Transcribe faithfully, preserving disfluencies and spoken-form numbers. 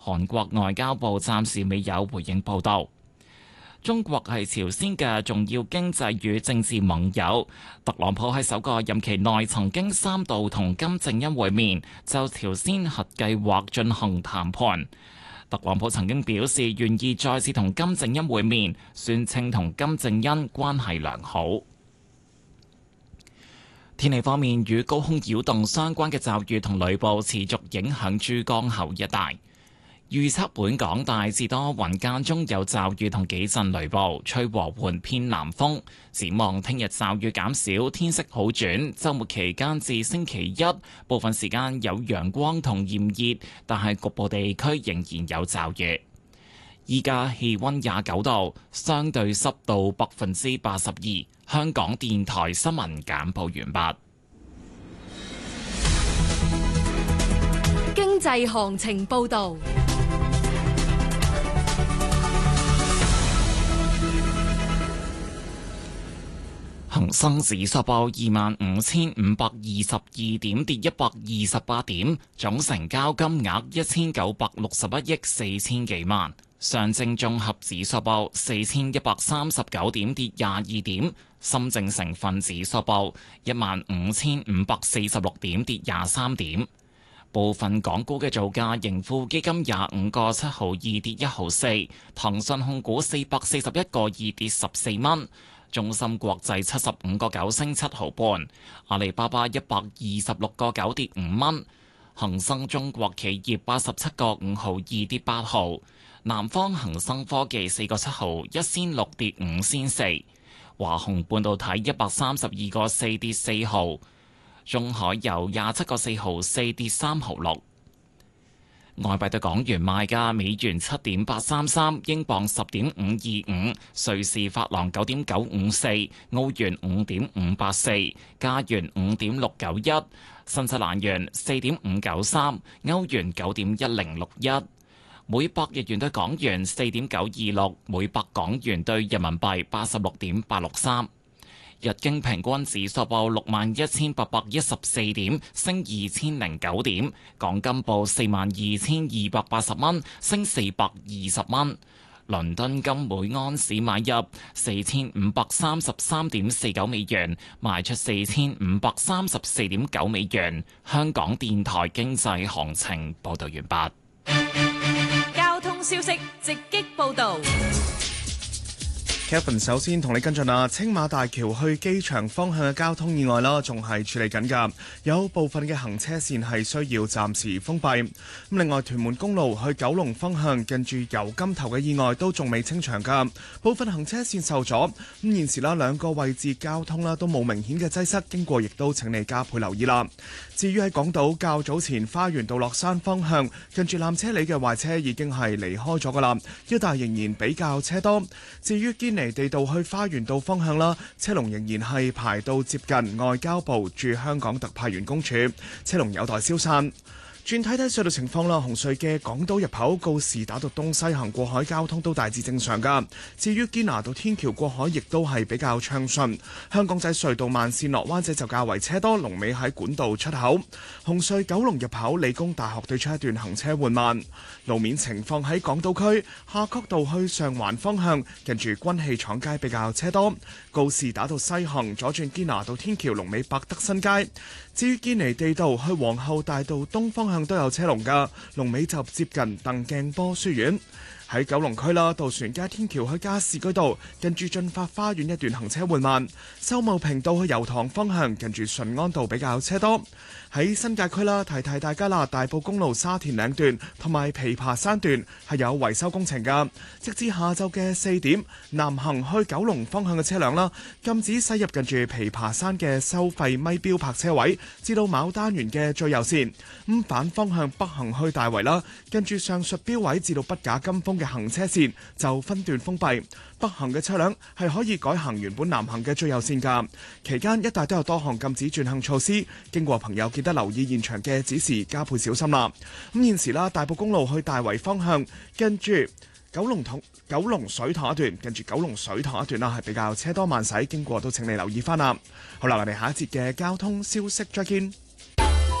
韓國外交部暫時未有回應報道。中國係朝鮮嘅重要經濟與政治盟友。特朗普喺首個任期內曾經三度同金正恩會面，就朝鮮核計劃進行談判。特朗普曾經表示願意再次同金正恩會面，宣稱同金正恩關係良好。天氣方面，與高空擾動相關嘅驟雨同雷暴持續影響珠江口一帶。預測本港大致多雲，間中有驟雨同幾陣雷暴，吹和緩偏南風。展望聽日驟雨減少，天色好轉。週末期間至星期一，部分時間有陽光同炎熱，但係局部地區仍然有驟雨。依家氣溫廿九度，相對濕度百分之八十二。香港電台新聞簡報完畢。 經濟行情報道。 恒生指數報二萬五千五百二十二點，跌一百二十八點，總成交金額一千九百六十一億四千幾萬。上證綜合指數報四千一百三十九點，跌廿二點。深證成分指數報一萬五千五百四十六點，跌廿三點。部分港股嘅造價，盈富基金廿五個七毫二跌一毫四，騰訊控股四百四十一個二跌十四蚊。中芯國際七十五個九升七毫半，阿里巴巴一百二十六個九跌五蚊，恒生中國企業八十七個五毫二跌八毫，南方恒生科技四個七毫一仙六跌五仙四，華虹半導體一百三十二個四跌四毫，中海油廿七個四毫四跌三毫六。外幣對港元賣價：美元七點八三三，英鎊十點五二五，瑞士法郎九點九五四，澳元五點五八四，加元五點六九一，新西蘭元四點五九三，歐元九點一零六一，每百日元對港元四點九二六，每百港元對人民幣八十六點八六三。日經平均指數報六萬一千八百一十四點，升二千零九點。港金報四萬二千二百八十蚊，升四百二十蚊。倫敦金每安士買入四千五百三十三點四九美元，賣出四千五百三十四點九美元。香港電台經濟行情報道完畢。 交通消息直擊報道。 Kevin 首先同你跟進啊，青馬大橋去機場方向嘅交通意外啦，仲係處理緊㗎，有部分嘅行車線係需要暫時封閉。咁另外，屯門公路去九龍方向近住油柑頭嘅意外都仲未清場㗎，部分行車線受阻。咁現時啦，兩個位置交通啦都冇明顯嘅擠塞，經過亦都請你加倍留意啦。至於喺港島較早前花園道落山方向近住纜車里嘅壞車已經係離開咗㗎啦，一帶仍然比較車多。至於堅尼地道去花園道方向啦，車龍仍然係排到接近外交部駐香港特派員公署，車龍有待消散。轉睇睇隧道情況啦，紅隧嘅港島入口告士打道東西行過海交通都大致正常噶。至於堅拿道天橋過海亦都係比較暢順。香港仔隧道慢線落灣仔就較為車多，龍尾喺管道出口。紅隧九龍入口理工大學對出一段行車緩慢。路面情況喺港島區夏慤道去上環方向，近住軍器廠街比較車多。告士打道西行左轉堅拿道天橋龍尾百德新街。至於堅尼地道去皇后大道東方向都有車龍㗎，龍尾就接近鄧鏡波書院。喺九龍區啦，渡船街天橋去加士居道近住進發花園一段行車緩慢，秀茂坪道去油塘方向近住順安道比較車多。喺新界區啦，提提大家啦，大埔公路沙田嶺段同埋琵琶山段係有維修工程㗎，直至下晝嘅四點，南行去九龍方向嘅車輛啦，禁止駛入近住琵琶山嘅收費咪標泊車位，至到牡丹園嘅最右線。咁反方向北行去大圍啦，近住上述標位至到筆架金峰嘅行車線就分段封閉，北行嘅車輛係可以改行原本南行嘅最右線㗎。期間一帶都有多項禁止轉向措施，經過朋友記得留意現場嘅指示，加倍小心啦。咁現時啦，大埔公路去大圍方向，跟住九龍塘九龍水塘一段，跟住九龍水塘一段啦，係比較車多慢駛，經過都請你留意翻啦。好啦，我哋下一節嘅交通消息再見。